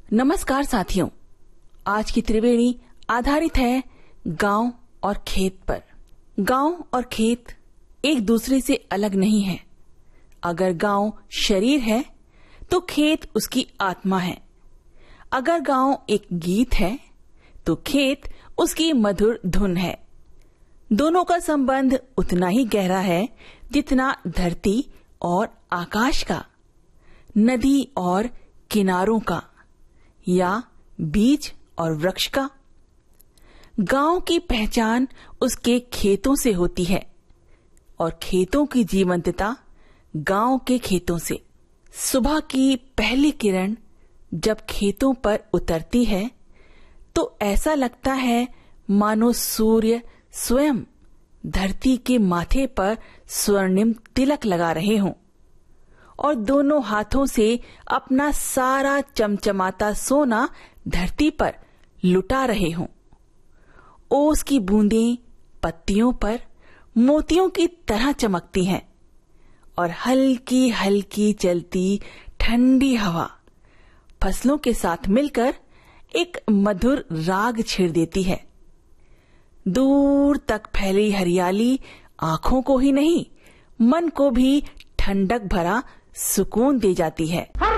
नमस्कार साथियों, आज की त्रिवेणी आधारित है गांव और खेत पर। गांव और खेत एक दूसरे से अलग नहीं है। अगर गांव शरीर है तो खेत उसकी आत्मा है। अगर गांव एक गीत है तो खेत उसकी मधुर धुन है। दोनों का संबंध उतना ही गहरा है जितना धरती और आकाश का, नदी और किनारों का, या बीज और वृक्ष का। गांव की पहचान उसके खेतों से होती है और खेतों की जीवंतता गांव के खेतों से। सुबह की पहली किरण जब खेतों पर उतरती है तो ऐसा लगता है मानो सूर्य स्वयं धरती के माथे पर स्वर्णिम तिलक लगा रहे हों और दोनों हाथों से अपना सारा चमचमाता सोना धरती पर लुटा रहे हों। ओस की बूंदें पत्तियों पर मोतियों की तरह चमकती हैं और हल्की हल्की चलती ठंडी हवा फसलों के साथ मिलकर एक मधुर राग छेड़ देती है। दूर तक फैली हरियाली आंखों को ही नहीं, मन को भी ठंडक भरा सुकून दे जाती है।